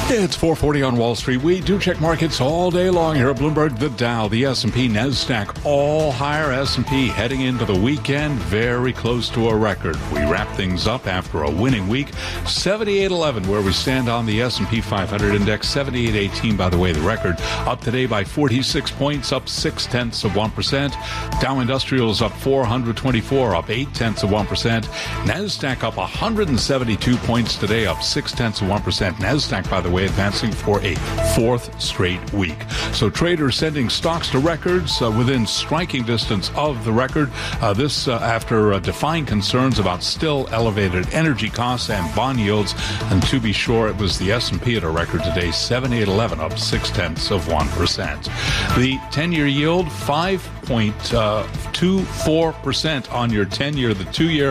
It's 4:40 on Wall Street. We do check markets all day long here at Bloomberg. The Dow, the S&P, NASDAQ, all higher. S&P heading into the weekend, very close to a record. We wrap things up after a winning week. 78.11 where we stand on the S&P 500 index. 78.18, by the way, the record. Up today by 46 points, up 0.6%. Dow Industrials up 424, up 0.8%. NASDAQ up 172 points today, up 0.6%. NASDAQ, by the way, advancing for a fourth straight week. So traders sending stocks to records within striking distance of the record. This after defying concerns about still elevated energy costs and bond yields. And to be sure, it was the S&P at a record today, 78.11, up 0.6%. The 10-year yield, 5.24% on your 10-year. The 2-year,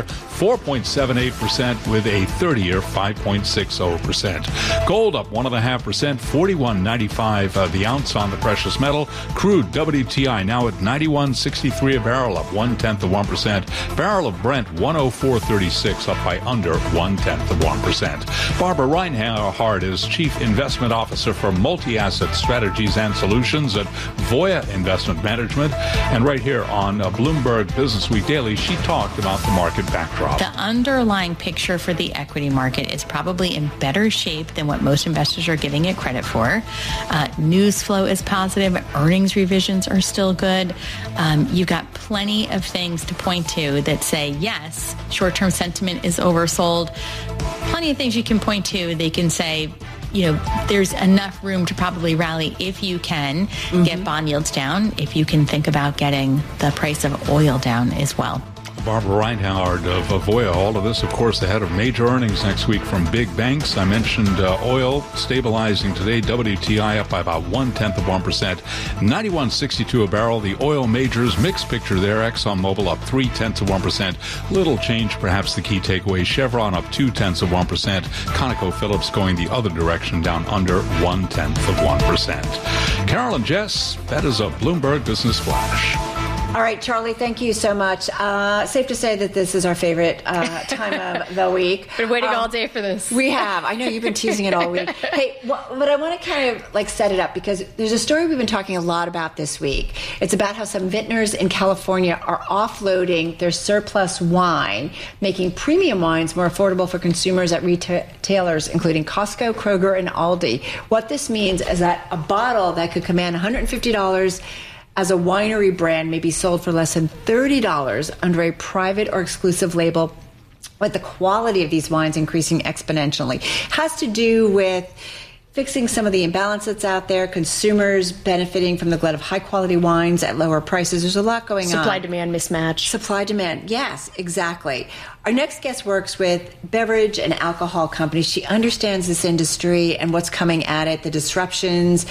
4.78%, with a 30-year, 5.60%. Gold up 1.5%, 41.95 the ounce on the precious metal. Crude WTI now at 91.63 a barrel, up 0.1%. Barrel of Brent 104.36, up by under 0.1%. Barbara Reinhardt is Chief Investment Officer for Multi-Asset Strategies and Solutions at Voya Investment Management. And right here on Bloomberg Business Week Daily, she talked about the market backdrop. The underlying picture for the equity market is probably in better shape than what most investors are giving it credit for. News flow is positive. Earnings revisions are still good. You've got plenty of things to point to that say, yes, short-term sentiment is oversold. Plenty of things you can point to. They can say, you know, there's enough room to probably rally if you can get bond yields down, if you can think about getting the price of oil down as well. Barbara Reinhardt of Voya. All of this, of course, ahead of major earnings next week from big banks. I mentioned oil stabilizing today. WTI up by about 0.1%, 91.62 a barrel. The oil majors, mixed picture there. ExxonMobil up 0.3%. Little change, perhaps the key takeaway. Chevron up 0.2%. ConocoPhillips going the other direction, down under 0.1%. Carol and Jess, that is a Bloomberg Business Flash. All right, Charlie, thank you so much. Safe to say that this is our favorite time of the week. Been waiting all day for this. We have. I know you've been teasing it all week. Hey, but I want to kind of like set it up because there's a story we've been talking a lot about this week. It's about how some vintners in California are offloading their surplus wine, making premium wines more affordable for consumers at retailers, including Costco, Kroger, and Aldi. What this means is that a bottle that could command $150 as a winery brand may be sold for less than $30 under a private or exclusive label, with the quality of these wines increasing exponentially. Has to do with fixing some of the imbalance that's out there, consumers benefiting from the glut of high-quality wines at lower prices. There's a lot going on. Supply-demand mismatch. Supply-demand, yes, exactly. Our next guest works with beverage and alcohol companies. She understands this industry and what's coming at it, the disruptions.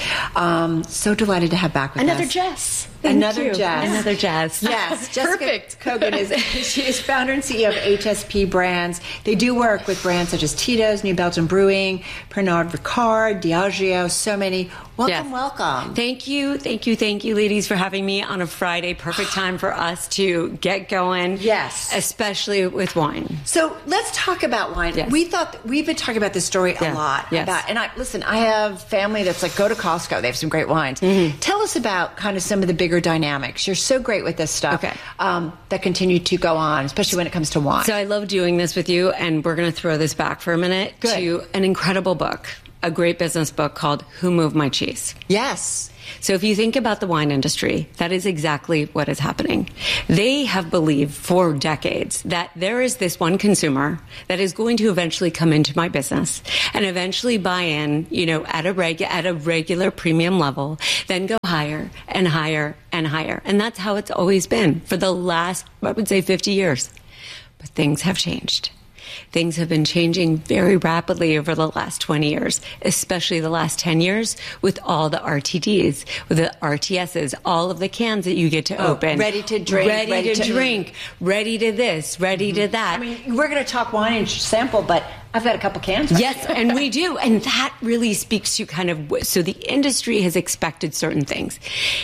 So delighted to have back with Another us. Jess. Another Jess. Another Jess. Yes. Jessica Perfect. Kogan she is founder and CEO of HSP Brands. They do work with brands such as Tito's, New Belgium Brewing, Pernod Ricard, Diageo, so many. Welcome, welcome. Thank you, ladies, for having me on a Friday. Perfect time for us to get going. Yes. Especially with wine. So let's talk about wine. Yes. We've been talking about this story a lot. Yes. I have family that's like, go to Costco. They have some great wines. Mm-hmm. Tell us about kind of some of the bigger dynamics. You're so great with this stuff that continue to go on, especially when it comes to wine. So I love doing this with you, and we're going to throw this back for a minute to an incredible book, a great business book called Who Moved My Cheese? Yes. So if you think about the wine industry, that is exactly what is happening. They have believed for decades that there is this one consumer that is going to eventually come into my business and eventually buy in, at a regular premium level, then go higher and higher and higher. And that's how it's always been for the last, I would say, 50 years. But things have changed. Things have been changing very rapidly over the last 20 years, especially the last 10 years with all the RTDs, with the RTSs, all of the cans that you get to open. Ready to drink. Ready to drink. Ready to this. Ready to that. I mean, we're going to talk wine and sample, but I've got a couple cans. Yes, and we do. And that really speaks to so the industry has expected certain things.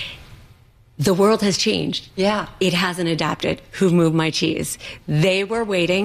The world has changed. Yeah. It hasn't adapted. Who moved my cheese? They were waiting.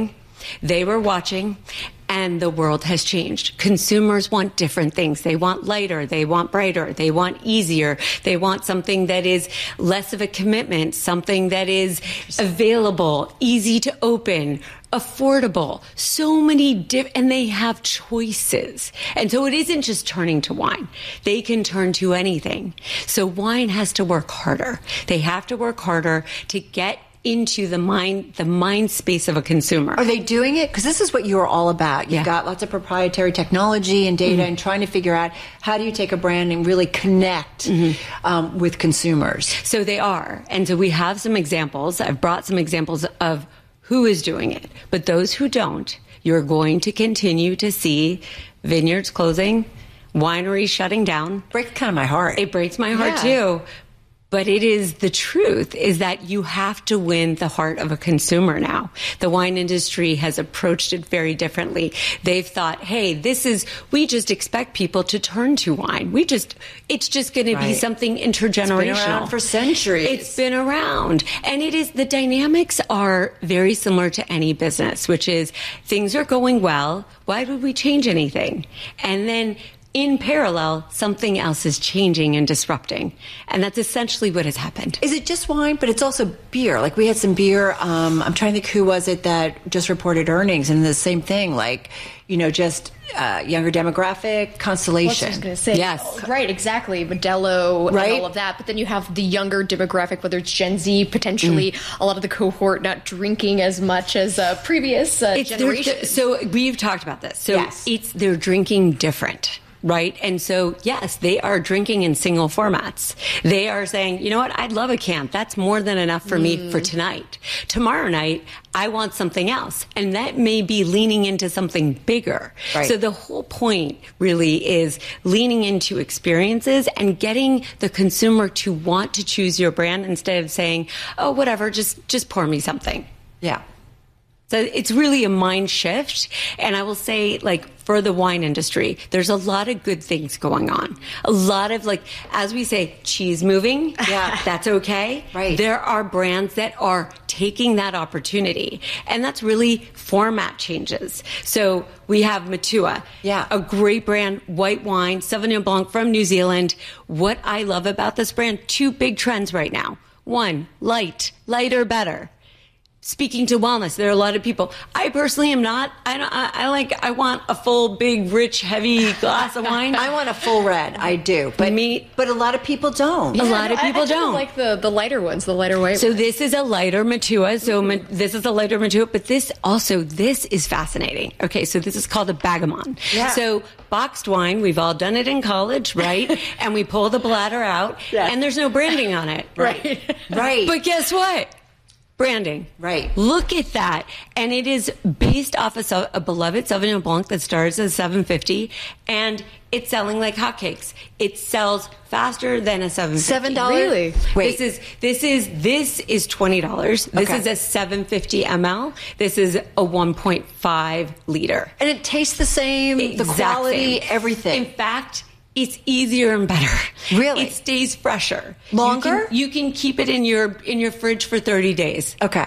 They were watching, and the world has changed. Consumers want different things. They want lighter. They want brighter. They want easier. They want something that is less of a commitment, something that is available, easy to open, affordable. So many and they have choices. And so it isn't just turning to wine. They can turn to anything. So wine has to work harder. They have to work harder to get into the mind space of a consumer. Are they doing it? Because this is what you're all about. You've got lots of proprietary technology and data and trying to figure out how do you take a brand and really connect with consumers. So they are. And so we have some examples. I've brought some examples of who is doing it. But those who don't, you're going to continue to see vineyards closing, wineries shutting down. Breaks kind of my heart. It breaks my heart too. But it is the truth is that you have to win the heart of a consumer now. The wine industry has approached it very differently. They've thought, hey, we just expect people to turn to wine. It's just going to be something intergenerational. It's been around for centuries. It's been around. And the dynamics are very similar to any business, which is things are going well. Why would we change anything? And then in parallel, something else is changing and disrupting. And that's essentially what has happened. Is it just wine? But it's also beer. Like we had some beer. I'm trying to think who was it that just reported earnings and the same thing, like, just younger demographic, Constellation. I was just going to say. Yes. Right, exactly. Modelo and all of that. But then you have the younger demographic, whether it's Gen Z, potentially a lot of the cohort not drinking as much as previous generations. So we've talked about this. So they're drinking different. Right? And so, yes, they are drinking in single formats. They are saying, you know what? I'd love a can. That's more than enough for me for tonight. Tomorrow night, I want something else. And that may be leaning into something bigger. Right. So the whole point really is leaning into experiences and getting the consumer to want to choose your brand instead of saying, oh, whatever, just pour me something. Yeah. So it's really a mind shift. And I will say, for the wine industry, there's a lot of good things going on. A lot of, as we say, cheese moving. Yeah. That's okay. Right. There are brands that are taking that opportunity. And that's really format changes. So we have Matua. Yeah. A great brand, white wine, Sauvignon Blanc from New Zealand. What I love about this brand, 2 big trends right now. 1, lighter, better. Speaking to wellness, there are a lot of people. I personally am not. I want a full, big, rich, heavy glass of wine. I want a full red. I do. But a lot of people don't. A lot of people don't. Like the lighter ones, the lighter white So ones. this is a lighter Matua. This is a lighter Matua, but this is fascinating. Okay, so this is called a Bagamon. Yeah. So boxed wine, we've all done it in college, right? And we pull the bladder out, and there's no branding on it. Right. But guess what? Branding. Right. Look at that. And it is based off of a beloved Sauvignon Blanc that starts at $7.50, and it's selling like hotcakes. It sells faster than a $7.50. $7? Really? Wait. This is $20. This is a 750 ml. This is a 1.5 liter. And it tastes the same, the quality, everything. In fact, it's easier and better. Really? It stays fresher. Longer? You can keep it in your fridge for 30 days. Okay.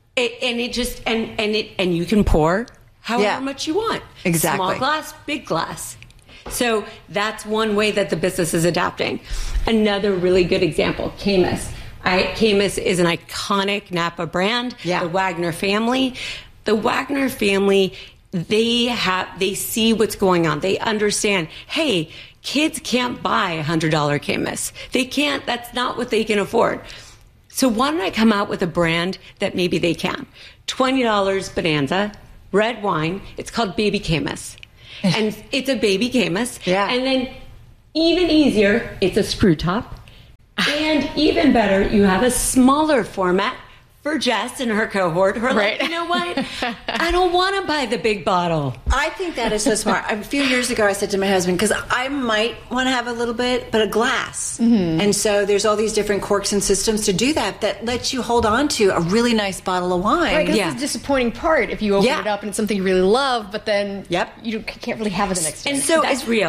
And you can pour however much you want. Exactly. Small glass, big glass. So that's one way that the business is adapting. Another really good example, Caymus. Caymus is an iconic Napa brand. Yeah. The Wagner family. The Wagner family, they see what's going on. They understand, hey, kids can't buy a $100 Caymus. They can't. That's not what they can afford. So why don't I come out with a brand that maybe they can? $20 Bonanza, red wine. It's called Baby Caymus. And it's a baby Caymus. Yeah. And then even easier, it's a screw top. And even better, you have a smaller format for Jess and her cohort who are like, you know what? I don't want to buy the big bottle. I think that is so smart. A few years ago, I said to my husband, because I might want to have a little bit, but a glass. Mm-hmm. And so there's all these different corks and systems to do that lets you hold on to a really nice bottle of wine. Right, because that's the disappointing part if you open it up and it's something you really love, but then you can't really have it the next day. And so that's real.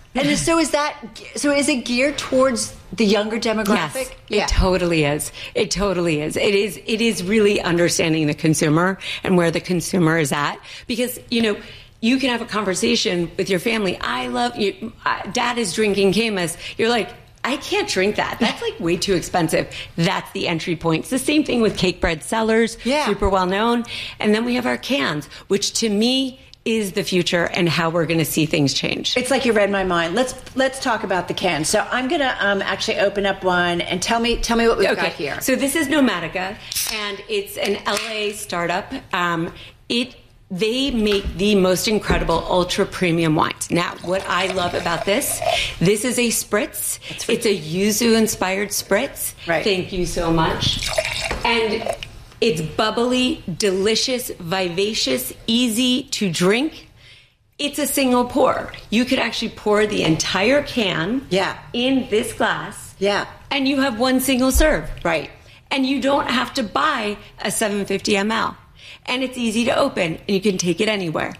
And so is it geared towards the younger demographic? Yes, it totally is. It totally is. It is really understanding the consumer and where the consumer is at. Because, you can have a conversation with your family. I love you. Dad is drinking Caymus. You're like, I can't drink that. That's like way too expensive. That's the entry point. It's the same thing with Cakebread Cellars, super well known. And then we have our cans, which to me is the future and how we're going to see things change. It's like you read my mind. Let's talk about the cans. So I'm going to actually open up one and tell me what we've got here. So this is Nomatica, and it's an LA startup. They make the most incredible ultra premium wines. Now, what I love about this is a spritz. It's a yuzu inspired spritz. Right. Thank you so much. And it's bubbly, delicious, vivacious, easy to drink. It's a single pour. You could actually pour the entire can in this glass. Yeah. And you have one single serve. Right. And you don't have to buy a 750 ml. And it's easy to open, and you can take it anywhere.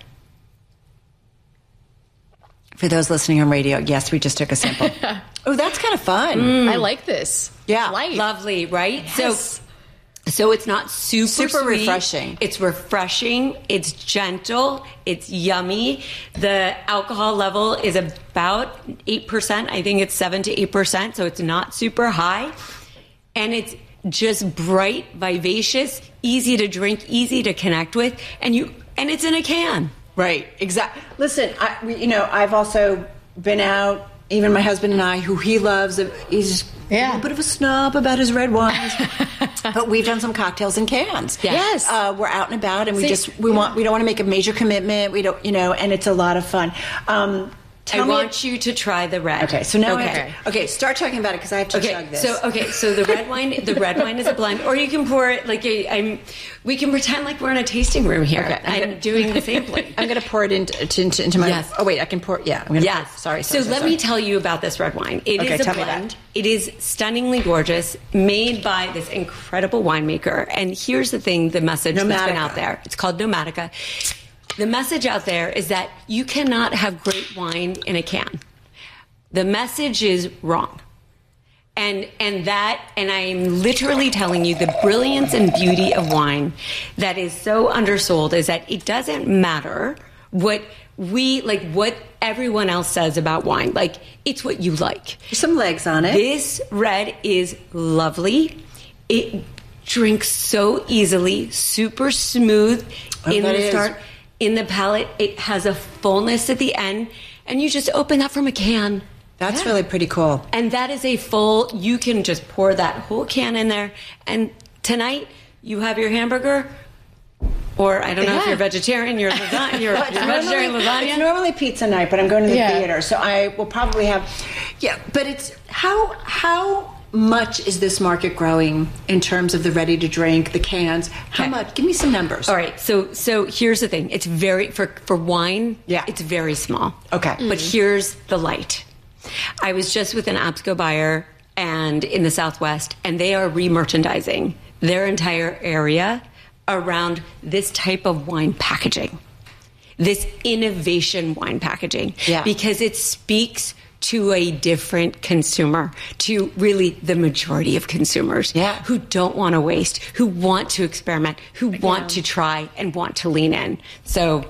For those listening on radio, yes, we just took a sample. Oh, that's kind of fun. I like this. Yeah. Light. Lovely, right? Yes. So it's not super sweet. refreshing. It's refreshing. It's gentle. It's yummy. The alcohol level is about 8%. I think it's 7 to 8%, so it's not super high. And it's just bright, vivacious, easy to drink, easy to connect with, and it's in a can. Right, exactly. Listen, I've also been out, even my husband and I, who he loves, he's a little bit of a snob about his red wines, but we've done some cocktails in cans. Yes. We're out and about, and we don't want to make a major commitment. We don't, and it's a lot of fun. I want you to try the red. Okay, so now start talking about it because I have to chug this. So the red wine is a blend, or you can pour it we can pretend like we're in a tasting room here. Okay, I'm doing the sampling. I'm going to pour it into my. Yes. Oh wait, I can pour. Yeah. I'm gonna pour, sorry. Let me tell you about this red wine. It is a blend. It is stunningly gorgeous, made by this incredible winemaker. And here's the thing: the message that's been out there. It's called Nomatica. The message out there is that you cannot have great wine in a can. The message is wrong. And I'm literally telling you the brilliance and beauty of wine that is so undersold is that it doesn't matter what everyone else says about wine. Like, it's what you like. There's some legs on it. This red is lovely. It drinks so easily, super smooth in the start. In the palate, it has a fullness at the end, and you just open that from a can. That's really pretty cool. And that is you can just pour that whole can in there, and tonight you have your hamburger, or I don't know if you're vegetarian, you're vegetarian lasagna. It's normally pizza night, but I'm going to the theater, so I will probably have, but it's, how much is this market growing in terms of the ready to drink, the cans? How much? Give me some numbers. All right. So here's the thing. It's very for wine. Yeah. It's very small. Okay. But here's the light. I was just with an Absco buyer and in the Southwest, and they are re-merchandising their entire area around this type of wine packaging, this innovation wine packaging, because it speaks to a different consumer, to really the majority of consumers who don't want to waste, who want to experiment, who want to try and want to lean in. So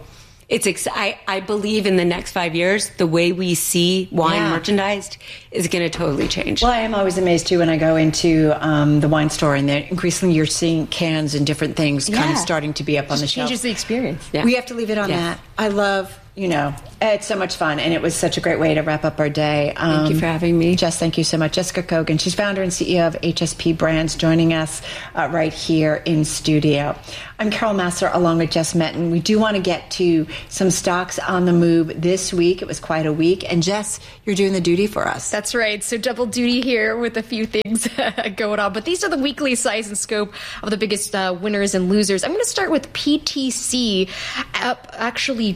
I believe in the next 5 years, the way we see wine merchandised is going to totally change. Well, I am always amazed, too, when I go into the wine store, and increasingly you're seeing cans and different things kind of starting to be up on the shelf. Changes the experience. Yeah. We have to leave it on that. I love... it's so much fun, and it was such a great way to wrap up our day. Thank you for having me. Jess, thank you so much. Jessica Kogan, she's founder and CEO of HSP Brands, joining us right here in studio. I'm Carol Massar, along with Jess Metton. We do want to get to some stocks on the move this week. It was quite a week, and Jess, you're doing the duty for us. That's right. So double duty here with a few things going on, but these are the weekly size and scope of the biggest winners and losers. I'm going to start with PTC, up actually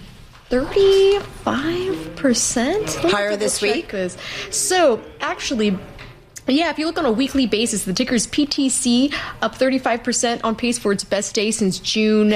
35% higher this week. So actually, Yeah, if you look on a weekly basis, the ticker's PTC up 35%, on pace for its best day since June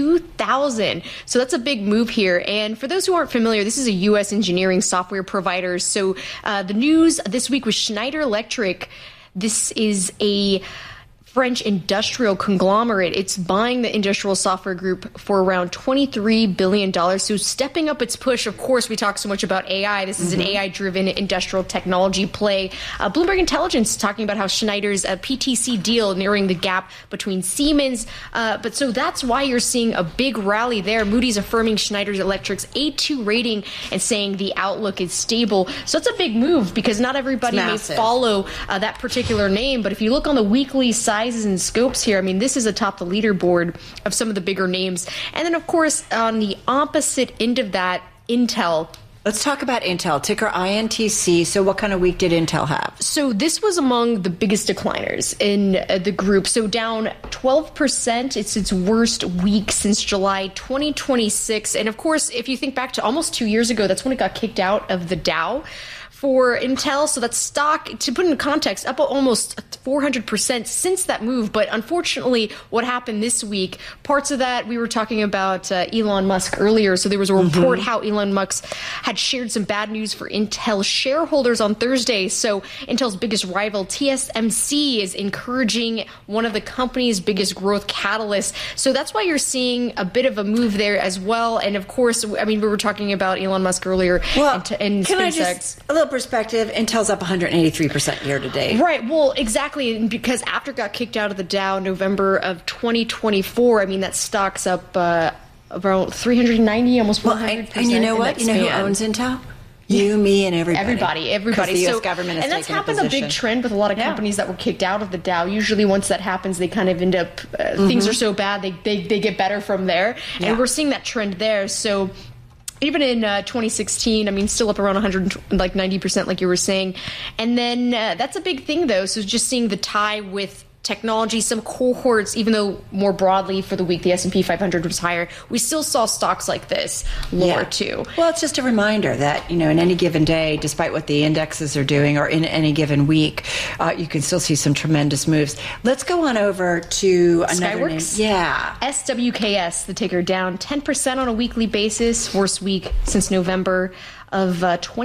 2000. So that's a big move here. And for those who aren't familiar, this is a U.S. engineering software provider. So the news this week was Schneider Electric. This is a French industrial conglomerate. It's buying the industrial software group for around $23 billion. So stepping up its push. Of course, we talk so much about AI. This is an AI-driven industrial technology play. Bloomberg Intelligence talking about how Schneider's PTC deal narrowing the gap between Siemens. But so that's why you're seeing a big rally there. Moody's affirming Schneider Electric's A2 rating and saying the outlook is stable. So it's a big move because not everybody may follow that particular name. But if you look on the weekly sizes and scopes here, I mean, this is atop the leaderboard of some of the bigger names. And then, of course, on the opposite end of that, Intel. Let's talk about Intel, ticker INTC. So what kind of week did Intel have? So this was among the biggest decliners in the group. So down 12%. It's its worst week since July 2026. And of course, if you think back to almost 2 years ago, that's when it got kicked out of the Dow for Intel. So that stock, to put in context, up almost 400% since that move. But unfortunately, what happened this week, parts of that, we were talking about Elon Musk earlier. So there was a report how Elon Musk had shared some bad news for Intel shareholders on Thursday. So Intel's biggest rival, TSMC, is encouraging one of the company's biggest growth catalysts. So that's why you're seeing a bit of a move there as well. And of course, I mean, we were talking about Elon Musk earlier. Well, and can I just, a little perspective, Intel's up 183% year to date. Right. Well, exactly. And because after it got kicked out of the Dow November of 2024, I mean, that stock's up around 390, almost 400%. And you know what? You know who owns Intel? You, me, and everybody. Everybody. The U.S. government has and that's taken happened a big trend with a lot of companies that were kicked out of the Dow. Usually once that happens, they kind of end up, things are so bad, they get better from there. And we're seeing that trend there. So even in 2016, I mean, still up around 90%, like you were saying. And then that's a big thing, though. So just seeing the tie with technology, some cohorts, even though more broadly for the week the S&P 500 was higher, we still saw stocks like this lower too. Well, it's just a reminder that, you know, in any given day, despite what the indexes are doing, or in any given week, you can still see some tremendous moves. Let's go on over to another Skyworks. name. Yeah. SWKS, the ticker, down 10% on a weekly basis, worst week since November of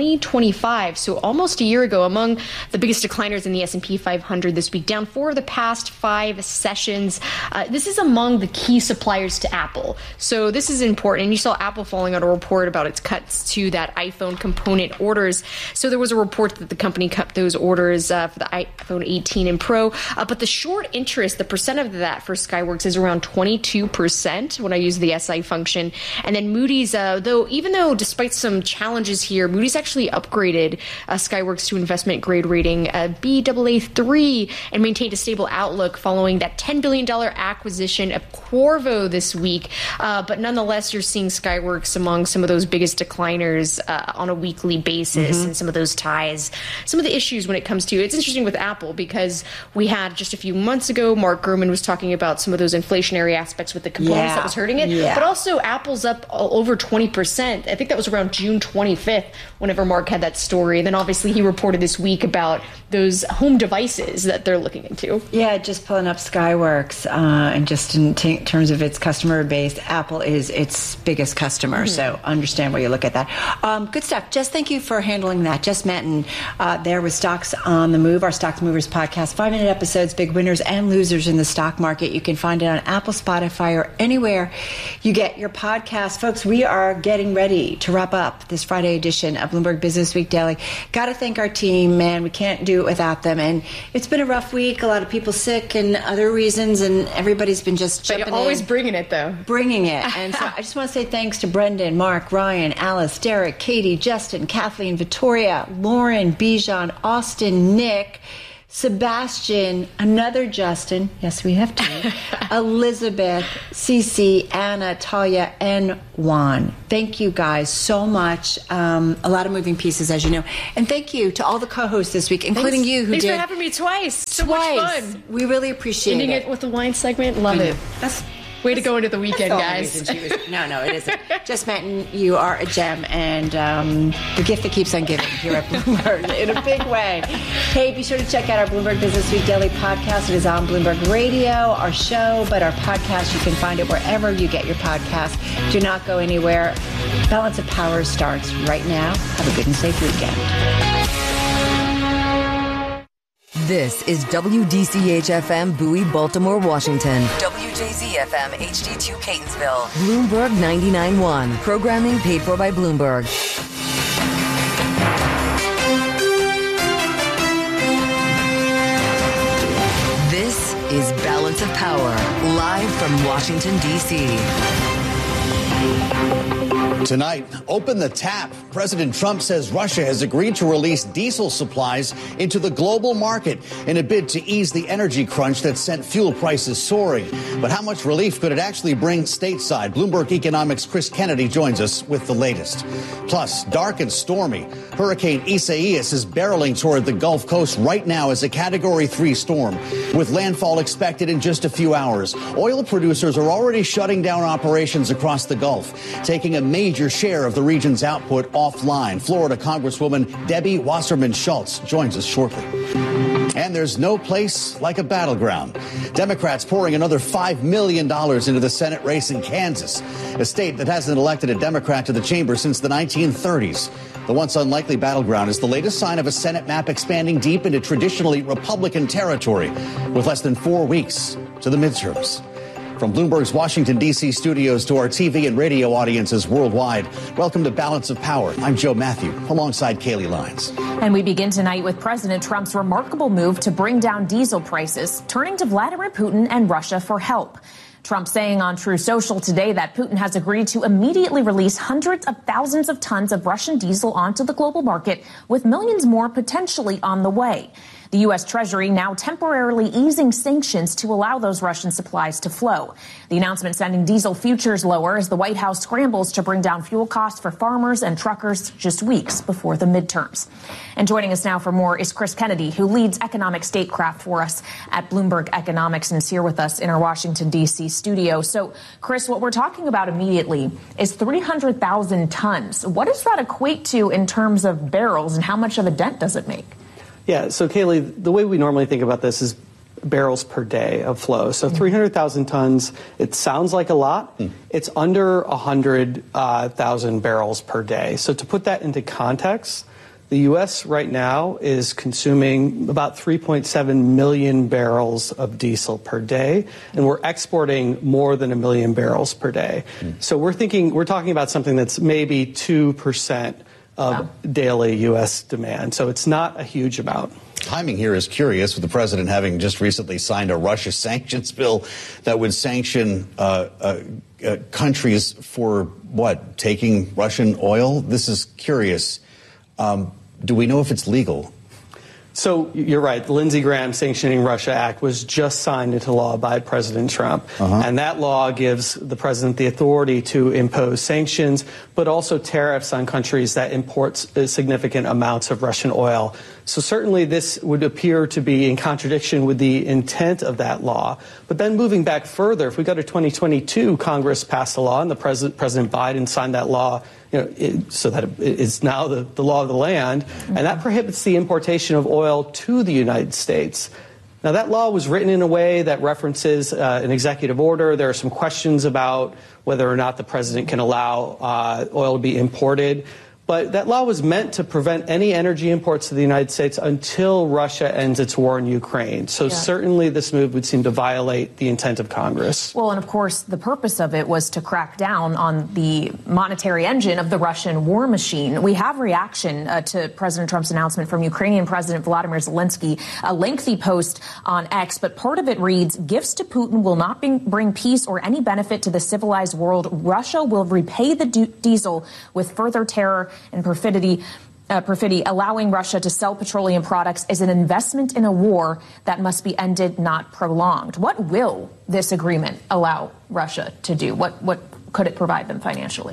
2025, so almost a year ago, among the biggest decliners in the S&P 500 this week, down 4 of the past 5 sessions. This is among the key suppliers to Apple. So this is important. And you saw Apple falling out a report about its cuts to that iPhone component orders. So there was a report that the company cut those orders for the iPhone 18 and Pro. But the short interest, the percent of that for Skyworks is around 22% when I use the SI function. And then Moody's, even though despite some challenges here, Moody's actually upgraded Skyworks to investment grade rating Baa3 and maintained a stable outlook following that $10 billion acquisition of Qorvo this week. But nonetheless, you're seeing Skyworks among some of those biggest decliners on a weekly basis, and some of those ties, some of the issues when it comes to, it's interesting with Apple because we had just a few months ago, Mark Gurman was talking about some of those inflationary aspects with the components that was hurting it. But also Apple's up over 20%. I think that was around June 25th whenever Mark had that story. And then obviously he reported this week about those home devices that they're looking into. Yeah, just pulling up Skyworks, and just in terms of its customer base, Apple is its biggest customer. So understand where you look at that. Good stuff. Jess, thank you for handling that. Jess Menton there with Stocks on the Move, our Stocks Movers podcast, 5-minute episodes, big winners and losers in the stock market. You can find it on Apple, Spotify, or anywhere you get your podcast. Folks, we are getting ready to wrap up this Friday edition of Bloomberg Business Week Daily. Got to thank our team, man. We can't do it without them. And it's been a rough week. A lot of people sick and other reasons, and everybody's been just jumping in. But you're always bringing it, though. Bringing it. And so I just want to say thanks to Brendan, Mark, Ryan, Alice, Derek, Katie, Justin, Kathleen, Victoria, Lauren, Bijan, Austin, Nick, Sebastian, another Justin, yes, we have two, Elizabeth, Cece, Anna, Talia, and Juan. Thank you guys so much. A lot of moving pieces, as you know. And thank you to all the co-hosts this week, including you who Thanks did. for having me twice. So much fun. We really appreciate Ending it. it with the wine segment. Love it. Way to go into the weekend, guys. No, it isn't. Just meant you are a gem and the gift that keeps on giving here at Bloomberg in a big way. Hey, be sure to check out our Bloomberg Business Week Daily podcast. It is on Bloomberg Radio, our show, but our podcast, you can find it wherever you get your podcast. Do not go anywhere. Balance of Power starts right now. Have a good and safe weekend. This is WDCH-FM Bowie, Baltimore, Washington. WJZ-FM HD2 Catonsville. Bloomberg 99.1. Programming paid for by Bloomberg. This is Balance of Power, live from Washington, D.C. Tonight, open the tap. President Trump says Russia has agreed to release diesel supplies into the global market in a bid to ease the energy crunch that sent fuel prices soaring. But how much relief could it actually bring stateside? Bloomberg Economics' Chris Kennedy joins us with the latest. Plus, dark and stormy. Hurricane Isaias is barreling toward the Gulf Coast right now as a Category 3 storm, with landfall expected in just a few hours. Oil producers are already shutting down operations across the Gulf, taking a major share of the region's output offline. Florida Congresswoman Debbie Wasserman Schultz joins us shortly. And there's no place like a battleground. Democrats pouring another $5 million into the Senate race in Kansas, a state that hasn't elected a Democrat to the chamber since the 1930s. The once unlikely battleground is the latest sign of a Senate map expanding deep into traditionally Republican territory, with less than 4 weeks to the midterms. From Bloomberg's Washington, D.C. studios to our TV and radio audiences worldwide, welcome to Balance of Power. I'm Joe Matthew, alongside Kaylee Lyons. And we begin tonight with President Trump's remarkable move to bring down diesel prices, turning to Vladimir Putin and Russia for help. Trump saying on True Social today that Putin has agreed to immediately release hundreds of thousands of tons of Russian diesel onto the global market, with millions more potentially on the way. The U.S. Treasury now temporarily easing sanctions to allow those Russian supplies to flow. The announcement sending diesel futures lower as the White House scrambles to bring down fuel costs for farmers and truckers just weeks before the midterms. And joining us now for more is Chris Kennedy, who leads economic statecraft for us at Bloomberg Economics and is here with us in our Washington, D.C. studio. So, Chris, what we're talking about immediately is 300,000 tons. What does that equate to in terms of barrels, and how much of a dent does it make? Yeah, so Kaylee, the way we normally think about this is barrels per day of flow. So 300,000 tons, it sounds like a lot. It's under 100,000 barrels per day. So to put that into context, the U.S. right now is consuming about 3.7 million barrels of diesel per day, and we're exporting more than 1 million barrels per day. So we're talking about something that's maybe 2% of daily U.S. demand. So it's not a huge amount. Timing here is curious, with the president having just recently signed a Russia sanctions bill that would sanction countries for what? Taking Russian oil? This is curious. Do we know if it's legal? So you're right. The Lindsey Graham Sanctioning Russia Act was just signed into law by President Trump. And that law gives the president the authority to impose sanctions, but also tariffs on countries that import significant amounts of Russian oil. So certainly this would appear to be in contradiction with the intent of that law. But then moving back further, if we go to 2022, Congress passed a law and President Biden signed that law, so that it is now the law of the land, and that prohibits the importation of oil to the United States. Now, that law was written in a way that references an executive order. There are some questions about whether or not the president can allow oil to be imported. But that law was meant to prevent any energy imports to the United States until Russia ends its war in Ukraine. So certainly this move would seem to violate the intent of Congress. Well, and of course, the purpose of it was to crack down on the monetary engine of the Russian war machine. We have reaction to President Trump's announcement from Ukrainian President Vladimir Zelensky, a lengthy post on X, but part of it reads, "Gifts to Putin will not bring peace or any benefit to the civilized world. Russia will repay the diesel with further terror and perfidy, allowing Russia to sell petroleum products is an investment in a war that must be ended, not prolonged." What will this agreement allow Russia to do? What could it provide them financially?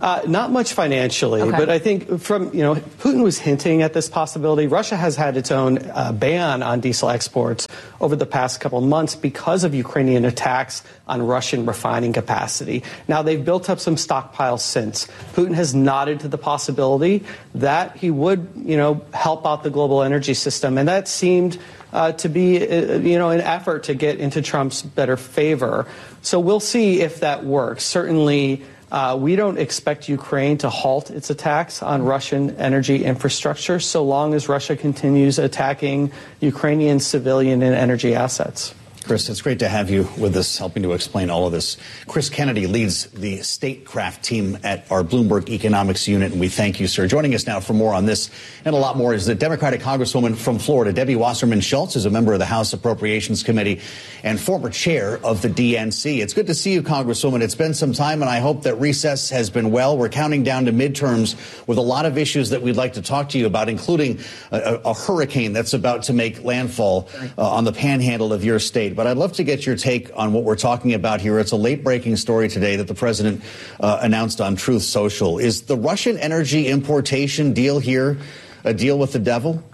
Not much financially, but I think Putin was hinting at this possibility. Russia has had its own ban on diesel exports over the past couple of months because of Ukrainian attacks on Russian refining capacity. Now, they've built up some stockpiles since. Putin has nodded to the possibility that he would, help out the global energy system. And that seemed to be, an effort to get into Trump's better favor. So we'll see if that works. Certainly, we don't expect Ukraine to halt its attacks on Russian energy infrastructure so long as Russia continues attacking Ukrainian civilian and energy assets. Chris, it's great to have you with us, helping to explain all of this. Chris Kennedy leads the Statecraft team at our Bloomberg Economics Unit, and we thank you, sir. Joining us now for more on this and a lot more is the Democratic Congresswoman from Florida, Debbie Wasserman Schultz, is a member of the House Appropriations Committee and former chair of the DNC. It's good to see you, Congresswoman. It's been some time, and I hope that recess has been well. We're counting down to midterms with a lot of issues that we'd like to talk to you about, including a hurricane that's about to make landfall on the panhandle of your state. But I'd love to get your take on what we're talking about here. It's a late-breaking story today that the president announced on Truth Social. Is the Russian energy importation deal here a deal with the devil?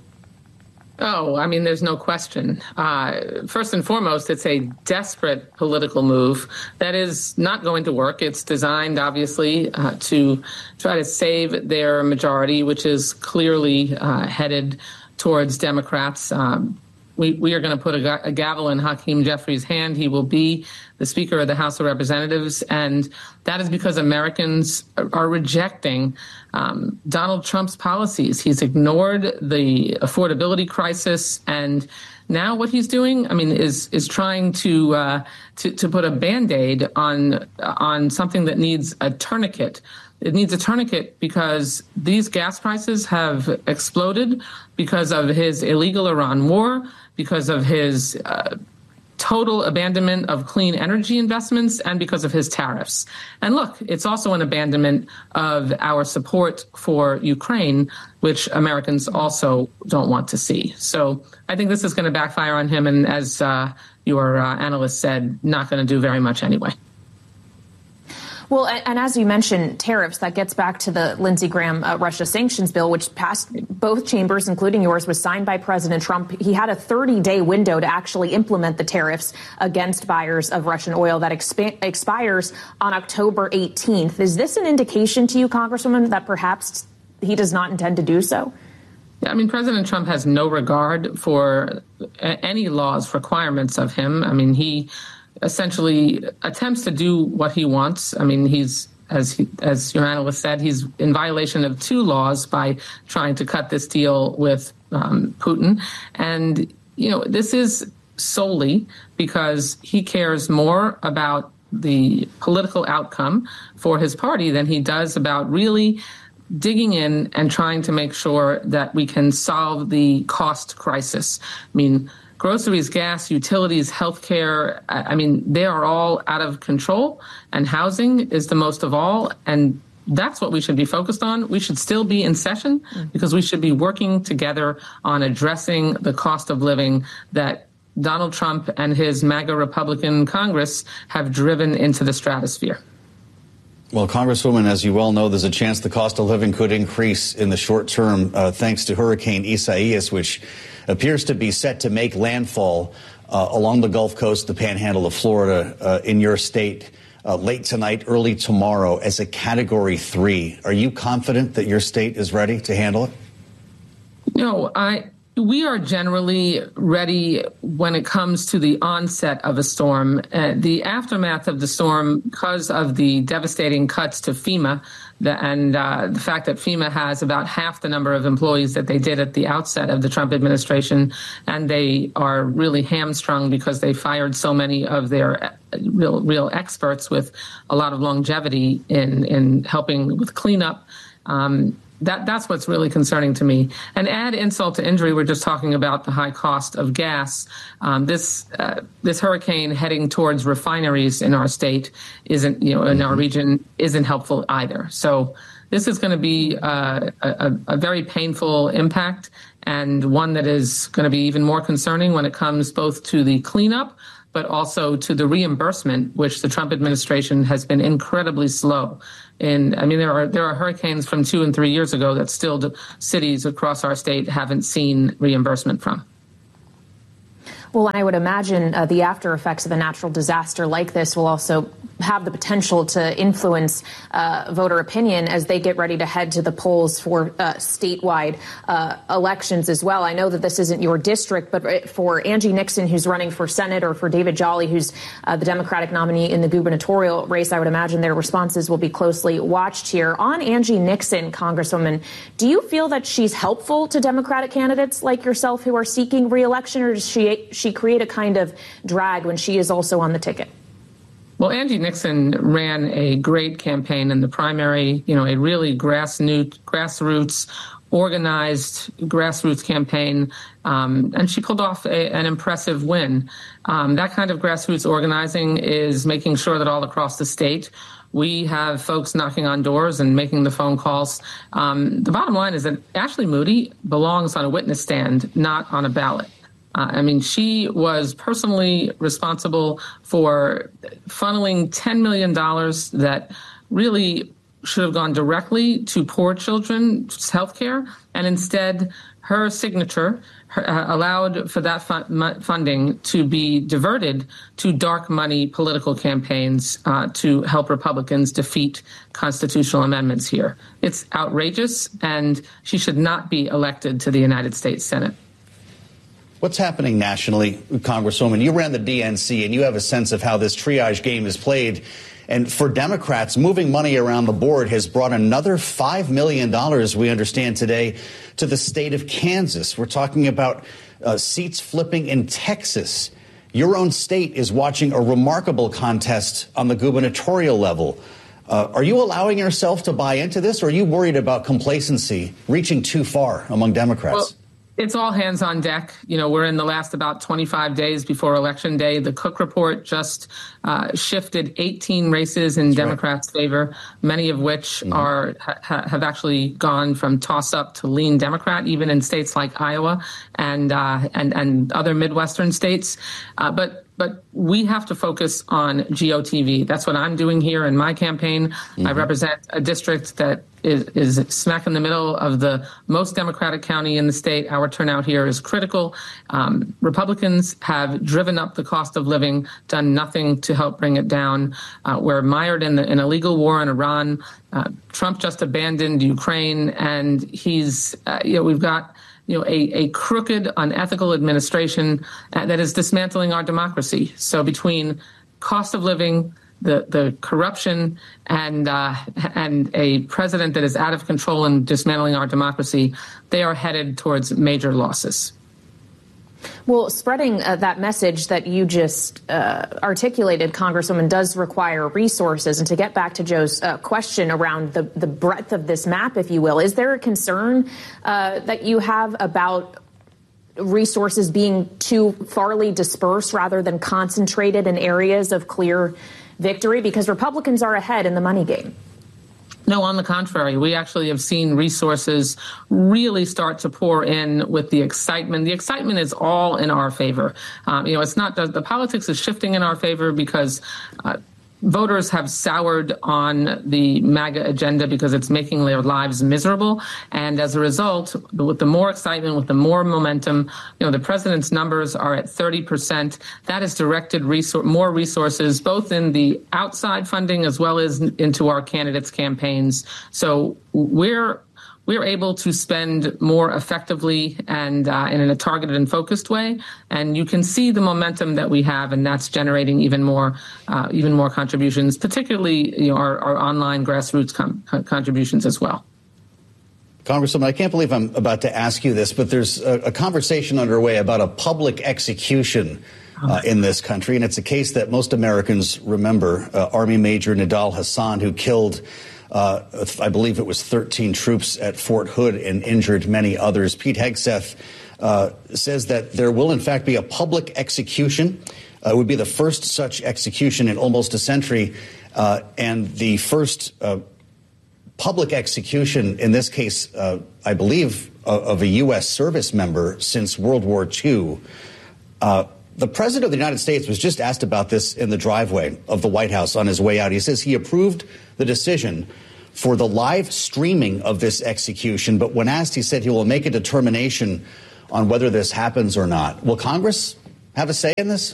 Oh, I mean, there's no question. First and foremost, it's a desperate political move that is not going to work. It's designed, obviously, to try to save their majority, which is clearly headed towards Democrats. We are going to put a gavel in Hakeem Jeffries' hand. He will be the Speaker of the House of Representatives, and that is because Americans are rejecting Donald Trump's policies. He's ignored the affordability crisis, and now what he's doing, is trying to put a Band-Aid on something that needs a tourniquet. It needs a tourniquet because these gas prices have exploded because of his illegal Iran war, because of his total abandonment of clean energy investments, and because of his tariffs. And look, it's also an abandonment of our support for Ukraine, which Americans also don't want to see. So I think this is going to backfire on him, and as your analyst said, not going to do very much anyway. Well, and as you mentioned, tariffs, that gets back to the Lindsey Graham Russia sanctions bill, which passed both chambers, including yours, was signed by President Trump. He had a 30-day window to actually implement the tariffs against buyers of Russian oil that expires on October 18th. Is this an indication to you, Congresswoman, that perhaps he does not intend to do so? Yeah, President Trump has no regard for any laws requirements of him. He essentially attempts to do what he wants. He's, as your analyst said, he's in violation of two laws by trying to cut this deal with Putin. And, this is solely because he cares more about the political outcome for his party than he does about really digging in and trying to make sure that we can solve the cost crisis. Groceries, gas, utilities, healthcare, they are all out of control, and housing is the most of all. And that's what we should be focused on. We should still be in session because we should be working together on addressing the cost of living that Donald Trump and his MAGA Republican Congress have driven into the stratosphere. Well, Congresswoman, as you well know, there's a chance the cost of living could increase in the short term thanks to Hurricane Isaias, which appears to be set to make landfall along the Gulf Coast, the panhandle of Florida, in your state late tonight, early tomorrow as a Category 3. Are you confident that your state is ready to handle it? No, we are generally ready when it comes to the onset of a storm. The aftermath of the storm, because of the devastating cuts to FEMA, and the fact that FEMA has about half the number of employees that they did at the outset of the Trump administration, and they are really hamstrung because they fired so many of their real experts with a lot of longevity in helping with cleanup. That's what's really concerning to me. And add insult to injury, we're just talking about the high cost of gas. This hurricane heading towards refineries in our state isn't, in our region, isn't helpful either. So this is going to be a very painful impact, and one that is going to be even more concerning when it comes both to the cleanup, but also to the reimbursement, which the Trump administration has been incredibly slow. And I mean, there are hurricanes from 2 and 3 years ago that still cities across our state haven't seen reimbursement from. Well, I would imagine the after effects of a natural disaster like this will also have the potential to influence voter opinion as they get ready to head to the polls for statewide elections as well. I know that this isn't your district, but for Angie Nixon, who's running for Senate, or for David Jolly, who's the Democratic nominee in the gubernatorial race, I would imagine their responses will be closely watched here. On Angie Nixon, Congresswoman, do you feel that she's helpful to Democratic candidates like yourself who are seeking re-election, or does she create a kind of drag when she is also on the ticket? Well, Angie Nixon ran a great campaign in the primary, a really grassroots, organized grassroots campaign, and she pulled off an impressive win. That kind of grassroots organizing is making sure that all across the state we have folks knocking on doors and making the phone calls. The bottom line is that Ashley Moody belongs on a witness stand, not on a ballot. She was personally responsible for funneling $10 million that really should have gone directly to poor children's health care. And instead, her signature allowed for that funding to be diverted to dark money political campaigns to help Republicans defeat constitutional amendments here. It's outrageous, and she should not be elected to the United States Senate. What's happening nationally, Congresswoman? You ran the DNC, and you have a sense of how this triage game is played. And for Democrats, moving money around the board has brought another $5 million, we understand today, to the state of Kansas. We're talking about seats flipping in Texas. Your own state is watching a remarkable contest on the gubernatorial level. Are you allowing yourself to buy into this, or are you worried about complacency reaching too far among Democrats? Well, it's all hands on deck. We're in the last about 25 days before Election Day. The Cook Report just shifted 18 races in Democrats' favor, many of which have actually gone from toss-up to lean Democrat, even in states like Iowa and other Midwestern states. But we have to focus on GOTV. That's what I'm doing here in my campaign. I represent a district that is smack in the middle of the most Democratic county in the state. Our turnout here is critical. Republicans have driven up the cost of living, done nothing to help bring it down. We're mired in an illegal war in Iran. Trump just abandoned Ukraine, and we've got a crooked, unethical administration that is dismantling our democracy. So between cost of living, the corruption, and a president that is out of control and dismantling our democracy, they are headed towards major losses. Well, spreading that message that you just articulated, Congresswoman, does require resources. And to get back to Joe's question around the breadth of this map, if you will, is there a concern that you have about resources being too farly dispersed rather than concentrated in areas of clear victory? Because Republicans are ahead in the money game. No, on the contrary, we actually have seen resources really start to pour in with the excitement. The excitement is all in our favor. It's not the politics is shifting in our favor because voters have soured on the MAGA agenda because it's making their lives miserable. And as a result, with the more excitement, with the more momentum, the president's numbers are at 30%. That has directed more resources, both in the outside funding as well as into our candidates' campaigns. So we're able to spend more effectively and in a targeted and focused way. And you can see the momentum that we have, and that's generating even more contributions, particularly our online grassroots contributions as well. Congresswoman, I can't believe I'm about to ask you this, but there's a conversation underway about a public execution in this country, and it's a case that most Americans remember. Army Major Nidal Hasan, who killed I believe it was 13 troops at Fort Hood and injured many others. Pete Hegseth says that there will, in fact, be a public execution. It would be the first such execution in almost a century, and the first public execution, in this case, I believe, of a U.S. service member since World War II. The president of the United States was just asked about this in the driveway of the White House on his way out. He says he approved the decision for the live streaming of this execution. But when asked, he said he will make a determination on whether this happens or not. Will Congress have a say in this?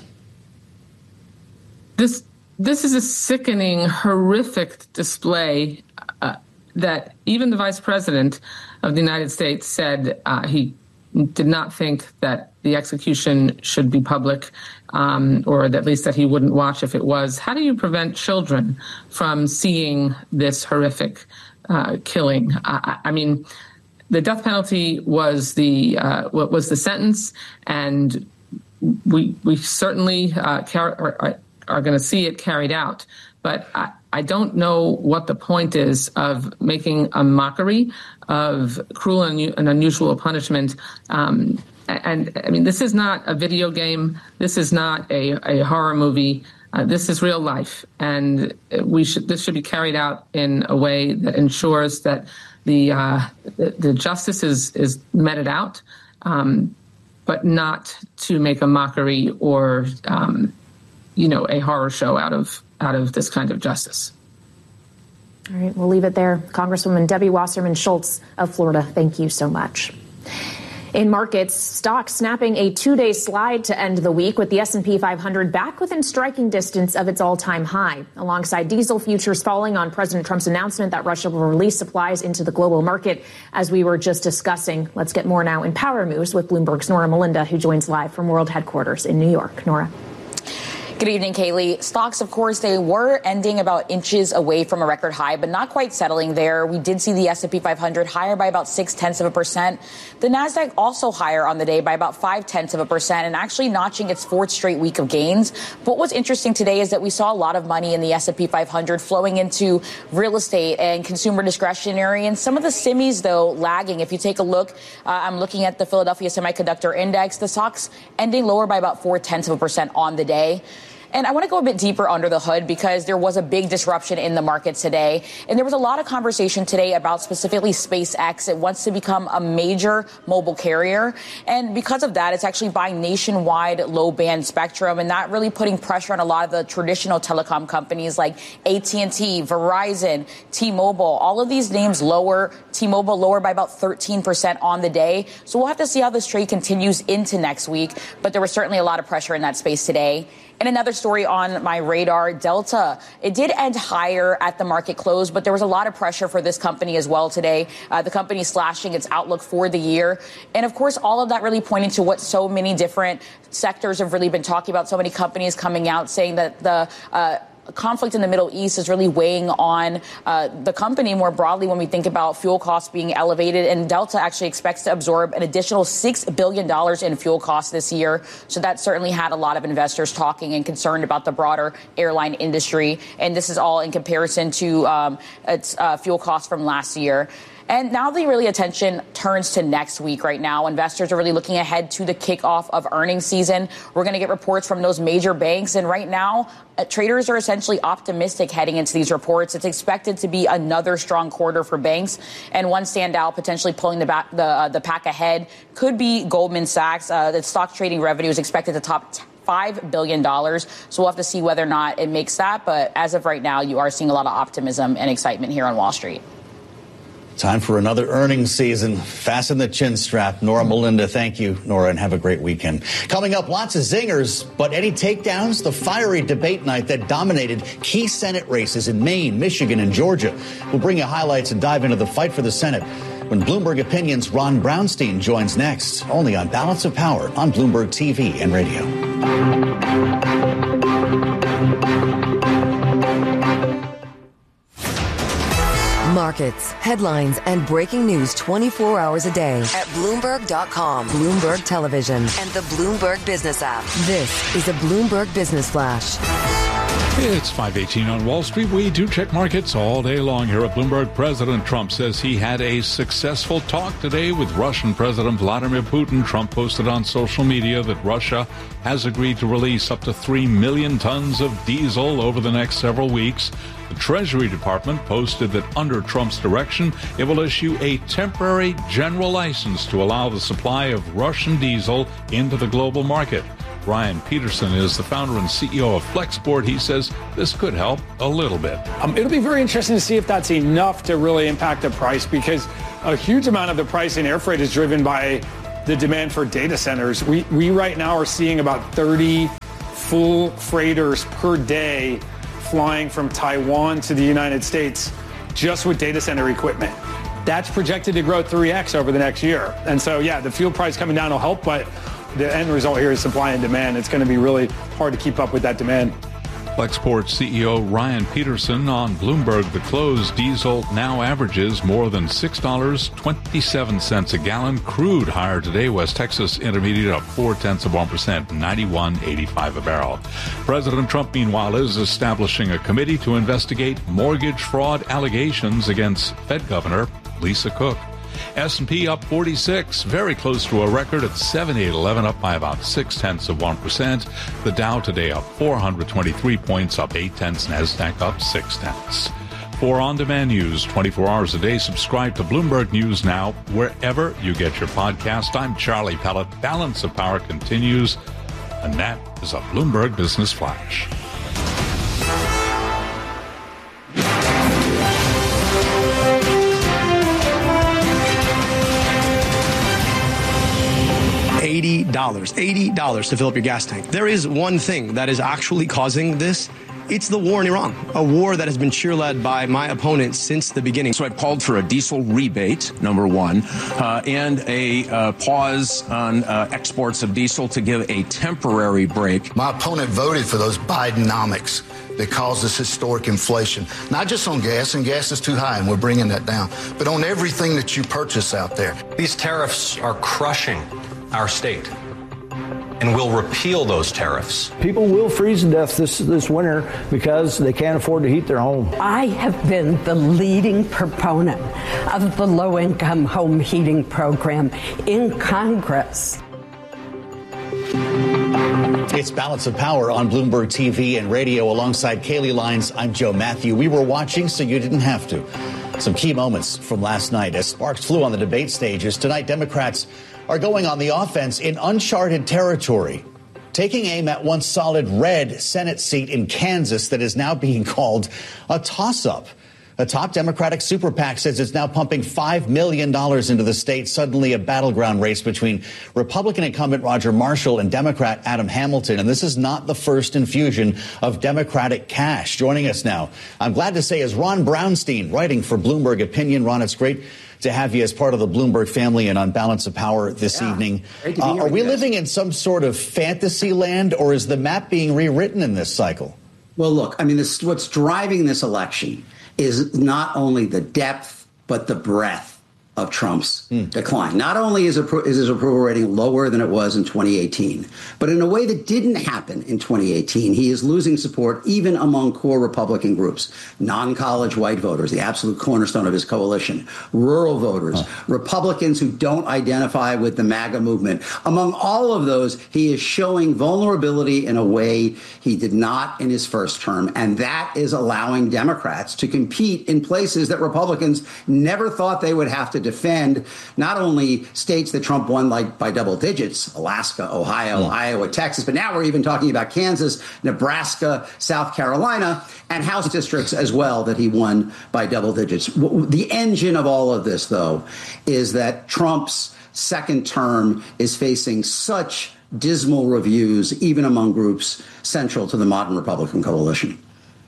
This is a sickening, horrific display that even the vice president of the United States said he did not think that the execution should be public, or at least that he wouldn't watch if it was. How do you prevent children from seeing this horrific killing? I mean, the death penalty was the sentence, and we certainly are going to see it carried out. But I don't know what the point is of making a mockery of cruel and unusual punishment. And I mean, this is not a video game. This is not a horror movie. This is real life, and this should be carried out in a way that ensures that the justice is meted out, but not to make a mockery or a horror show out of this kind of justice. All right, we'll leave it there. Congresswoman Debbie Wasserman Schultz of Florida, thank you so much. In markets, stocks snapping a two-day slide to end the week with the S&P 500 back within striking distance of its all-time high, alongside diesel futures falling on President Trump's announcement that Russia will release supplies into the global market, as we were just discussing. Let's get more now in Power Moves with Bloomberg's Nora Melinda, who joins live from World Headquarters in New York. Nora. Good evening, Kaylee. Stocks, of course, they were ending about inches away from a record high, but not quite settling there. We did see the S&P 500 higher by about 0.6%. The Nasdaq also higher on the day by about 0.5%, and actually notching its fourth straight week of gains. But what's interesting today is that we saw a lot of money in the S&P 500 flowing into real estate and consumer discretionary, and some of the semis, though, lagging. If you take a look, I'm looking at the Philadelphia Semiconductor Index. The stocks ending lower by about 0.4% on the day. And I want to go a bit deeper under the hood because there was a big disruption in the market today. And there was a lot of conversation today about specifically SpaceX. It wants to become a major mobile carrier. And because of that, it's actually buying nationwide low-band spectrum, and that really putting pressure on a lot of the traditional telecom companies like AT&T, Verizon, T-Mobile. All of these names lower. T-Mobile lower by about 13% on the day. So we'll have to see how this trade continues into next week. But there was certainly a lot of pressure in that space today. And another story on my radar, Delta. It did end higher at the market close, but there was a lot of pressure for this company as well today. The company slashing its outlook for the year. And, of course, all of that really pointing to what so many different sectors have really been talking about. So many companies coming out saying that the conflict in the Middle East is really weighing on the company more broadly when we think about fuel costs being elevated. And Delta actually expects to absorb an additional $6 billion in fuel costs this year. So that certainly had a lot of investors talking and concerned about the broader airline industry. And this is all in comparison to its fuel costs from last year. And now the really attention turns to next week right now. Investors are really looking ahead to the kickoff of earnings season. We're going to get reports from those major banks. And right now, traders are essentially optimistic heading into these reports. It's expected to be another strong quarter for banks. And one standout potentially pulling the pack ahead could be Goldman Sachs. The stock trading revenue is expected to top $5 billion. So we'll have to see whether or not it makes that. But as of right now, you are seeing a lot of optimism and excitement here on Wall Street. Time for another earnings season. Fasten the chin strap. Nora Melinda, thank you, Nora, and have a great weekend. Coming up, lots of zingers, but any takedowns? The fiery debate night that dominated key Senate races in Maine, Michigan, and Georgia. We'll bring you highlights and dive into the fight for the Senate when Bloomberg Opinion's Ron Brownstein joins next, only on Balance of Power on Bloomberg TV and radio. Markets, headlines, and breaking news 24 hours a day at Bloomberg.com, Bloomberg Television, and the Bloomberg Business app. This is a Bloomberg Business Flash. It's 5:18 on Wall Street. We do check markets all day long here at Bloomberg. President Trump says he had a successful talk today with Russian President Vladimir Putin. Trump posted on social media that Russia has agreed to release up to 3 million tons of diesel over the next several weeks. The Treasury Department posted that under Trump's direction, it will issue a temporary general license to allow the supply of Russian diesel into the global market. Ryan Peterson is the founder and CEO of Flexport. He says this could help a little bit. It'll be very interesting to see if that's enough to really impact the price, because a huge amount of the price in air freight is driven by the demand for data centers. We right now are seeing about 30 full freighters per day flying from Taiwan to the United States just with data center equipment. That's projected to grow 3x over the next year. And so, yeah, the fuel price coming down will help, but the end result here is supply and demand. It's going to be really hard to keep up with that demand. Flexport CEO Ryan Peterson on Bloomberg. The closed diesel now averages more than $6.27 a gallon. Crude higher today. West Texas Intermediate up 0.4%, 91.85 a barrel. President Trump, meanwhile, is establishing a committee to investigate mortgage fraud allegations against Fed Governor Lisa Cook. S&P up 46, very close to a record at 7811, up by about 0.6%. The Dow today up 423 points, up 0.8. NASDAQ up 0.6. For on-demand news 24 hours a day, subscribe to Bloomberg News Now wherever you get your podcast. I'm Charlie Pellet. Balance of Power continues, and that is a Bloomberg Business Flash. $80 to fill up your gas tank. There is one thing that is actually causing this. It's the war in Iran, a war that has been cheerled by my opponent since the beginning. So I've called for a diesel rebate, number one, and a pause on exports of diesel to give a temporary break. My opponent voted for those Bidenomics that caused this historic inflation, not just on gas, and gas is too high, and we're bringing that down, but on everything that you purchase out there. These tariffs are crushing our state, and we'll repeal those tariffs. People will freeze to death this winter because they can't afford to heat their home. I have been the leading proponent of the low-income home heating program in Congress. It's Balance of Power on Bloomberg TV and radio. Alongside Kaylee Lines, I'm Joe Matthew. We were watching, so you didn't have to. Some key moments from last night as sparks flew on the debate stages. Tonight, Democrats are going on the offense in uncharted territory, taking aim at one solid red Senate seat in Kansas that is now being called a toss-up. A top Democratic super PAC says it's now pumping $5 million into the state. Suddenly a battleground race between Republican incumbent Roger Marshall and Democrat Adam Hamilton. And this is not the first infusion of Democratic cash. Joining us now, I'm glad to say, is Ron Brownstein, writing for Bloomberg Opinion. Ron, it's great to have you as part of the Bloomberg family and on Balance of Power this evening. Are we living in some sort of fantasy land, or is the map being rewritten in this cycle? Well, look, I mean, what's driving this election is not only the depth, but the breadth of Trump's decline. Not only is his approval rating lower than it was in 2018, but in a way that didn't happen in 2018, he is losing support even among core Republican groups, non-college white voters, the absolute cornerstone of his coalition, rural voters, Republicans who don't identify with the MAGA movement. Among all of those, he is showing vulnerability in a way he did not in his first term, and that is allowing Democrats to compete in places that Republicans never thought they would have to defend, not only states that Trump won like by double digits, Alaska, Ohio, Iowa, Texas, but now we're even talking about Kansas, Nebraska, South Carolina, and House districts as well that he won by double digits. The engine of all of this, though, is that Trump's second term is facing such dismal reviews, even among groups central to the modern Republican coalition.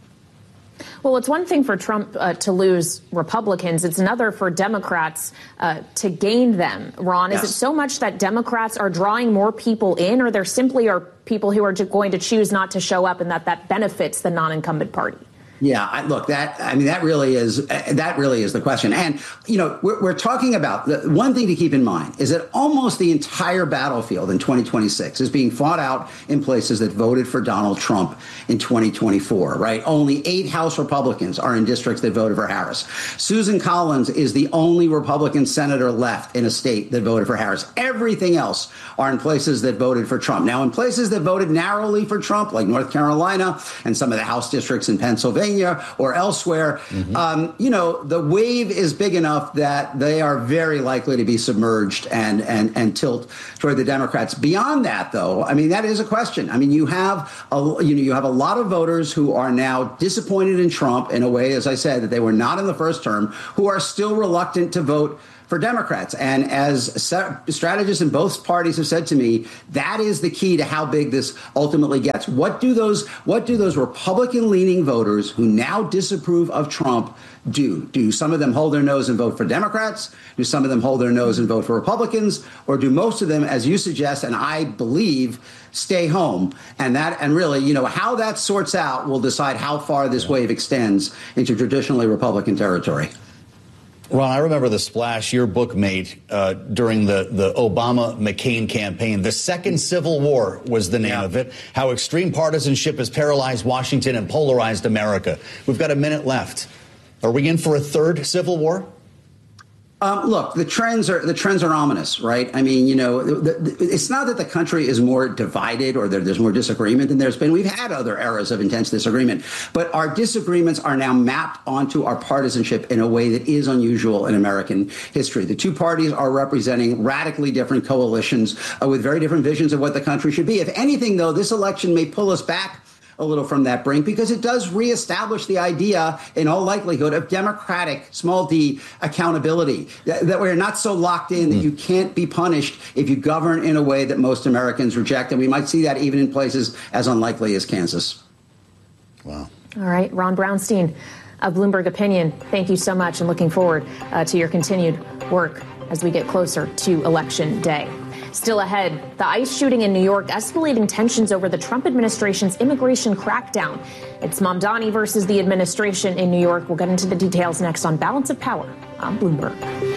Well, it's one thing for Trump to lose Republicans. It's another for Democrats to gain them. Ron, is it so much that Democrats are drawing more people in, or there simply are people who are going to choose not to show up, and that benefits the non-incumbent party? Yeah, look, that really is the question. And, you know, we're talking about one thing to keep in mind is that almost the entire battlefield in 2026 is being fought out in places that voted for Donald Trump in 2024, right? Only 8 House Republicans are in districts that voted for Harris. Susan Collins is the only Republican senator left in a state that voted for Harris. Everything else are in places that voted for Trump. Now, in places that voted narrowly for Trump, like North Carolina and some of the House districts in Pennsylvania, Pennsylvania or elsewhere, the wave is big enough that they are very likely to be submerged and tilt toward the Democrats. Beyond that, though, I mean, that is a question. I mean, you have a lot of voters who are now disappointed in Trump in a way, as I said, that they were not in the first term, who are still reluctant to vote for Democrats. And as strategists in both parties have said to me, that is the key to how big this ultimately gets. What do those Republican-leaning voters who now disapprove of Trump do? Do some of them hold their nose and vote for Democrats? Do some of them hold their nose and vote for Republicans? Or do most of them, as you suggest, and I believe, stay home? And really, how that sorts out will decide how far this wave extends into traditionally Republican territory. Ron, I remember the splash your book made during the Obama-McCain campaign. The Second Civil War was the name of it. How extreme partisanship has paralyzed Washington and polarized America. We've got a minute left. Are we in for a third Civil War? Look, the trends are ominous, right? I mean, it's not that the country is more divided or there's more disagreement than there's been. We've had other eras of intense disagreement, but our disagreements are now mapped onto our partisanship in a way that is unusual in American history. The two parties are representing radically different coalitions with very different visions of what the country should be. If anything, though, this election may pull us back a little from that brink because it does reestablish the idea, in all likelihood, of democratic, small d, accountability, that we're not so locked in that you can't be punished if you govern in a way that most Americans reject. And we might see that even in places as unlikely as Kansas. Wow. All right. Ron Brownstein of Bloomberg Opinion, thank you so much, and looking forward to your continued work as we get closer to Election Day. Still ahead, the ICE shooting in New York escalating tensions over the Trump administration's immigration crackdown. It's Mamdani versus the administration in New York. We'll get into the details next on Balance of Power on Bloomberg.